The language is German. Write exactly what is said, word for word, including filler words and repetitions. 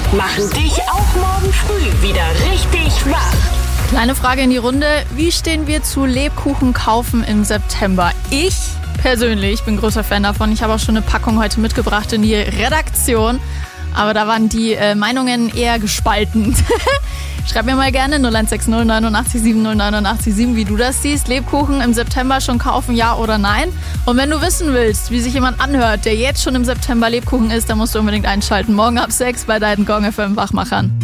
machen dich auch morgen früh wieder richtig wach. Kleine Frage in die Runde. Wie stehen wir zu Lebkuchen kaufen im September? Ich persönlich bin großer Fan davon. Ich habe auch schon eine Packung heute mitgebracht in die Redaktion. Aber da waren die äh, Meinungen eher gespalten. Schreib mir mal gerne null eins sechs null neun acht sieben null neun acht sieben, wie du das siehst. Lebkuchen im September schon kaufen, ja oder nein? Und wenn du wissen willst, wie sich jemand anhört, der jetzt schon im September Lebkuchen isst, dann musst du unbedingt einschalten. Morgen ab sechs bei deinen Gong F M Wachmachern.